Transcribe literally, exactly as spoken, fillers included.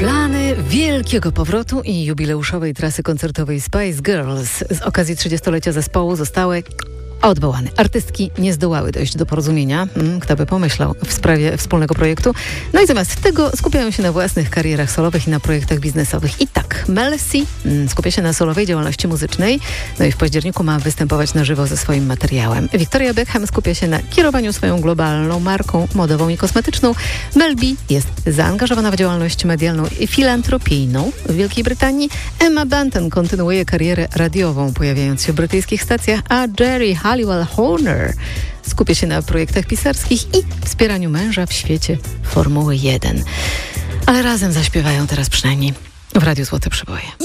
Plany wielkiego powrotu i jubileuszowej trasy koncertowej Spice Girls z okazji trzydziestolecia zespołu zostały odwołane. Artystki nie zdołały dojść do porozumienia, hmm, kto by pomyślał, w sprawie wspólnego projektu. No i zamiast tego skupiają się na własnych karierach solowych i na projektach biznesowych. I tak, Mel C hmm, skupia się na solowej działalności muzycznej, no i w październiku ma występować na żywo ze swoim materiałem. Victoria Beckham skupia się na kierowaniu swoją globalną marką modową i kosmetyczną. Mel B jest zaangażowana w działalność medialną i filantropijną w Wielkiej Brytanii. Emma Bunton kontynuuje karierę radiową, pojawiając się w brytyjskich stacjach, a Jerry Halliwell Horner skupia się na projektach pisarskich i wspieraniu męża w świecie Formuły jeden. Ale razem zaśpiewają teraz przynajmniej w Radiu Złote Przeboje.